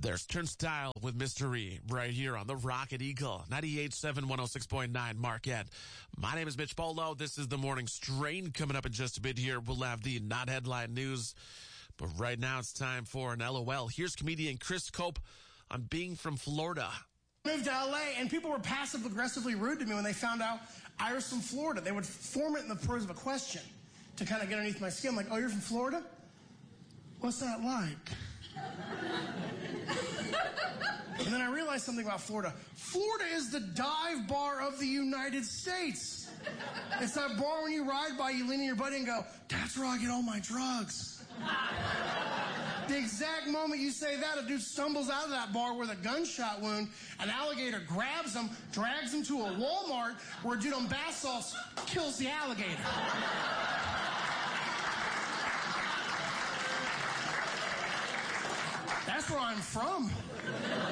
There's Turnstile with Mystery right here on the Rocket Eagle, 98.7, 106.9 Marquette. My name is Mitch Polo. This is the Morning Strain. Coming up in just a bit here, we'll have the not headline news. But right now it's time for an LOL. Here's comedian Chris Cope on being from Florida. I moved to LA and people were passive-aggressively rude to me when they found out I was from Florida. They would form it in the phrase of a question to kind of get underneath my skin. Like, oh, you're from Florida? What's that like? And then I realized something about Florida. Florida is the dive bar of the United States. It's that bar when you ride by, you lean in your buddy and go, that's where I get all my drugs. The exact moment you say that, a dude stumbles out of that bar with a gunshot wound, an alligator grabs him, drags him to a Walmart where a dude on bath salts kills the alligator. That's where I'm from.